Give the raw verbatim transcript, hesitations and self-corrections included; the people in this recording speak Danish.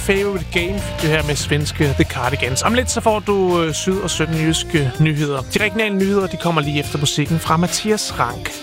Favorite Game fik det her med svenske The Cardigans. Om lidt så får du øh, syd- og sønderjyske nyheder. De regionale nyheder de kommer lige efter musikken fra Mathias Rank.